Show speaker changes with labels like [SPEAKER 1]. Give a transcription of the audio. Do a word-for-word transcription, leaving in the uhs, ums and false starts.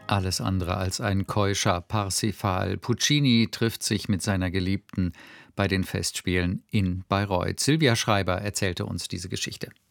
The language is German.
[SPEAKER 1] Alles andere als ein keuscher Parsifal. Puccini trifft sich mit seiner Geliebten bei den Festspielen in Bayreuth. Sylvia Schreiber erzählte uns diese Geschichte.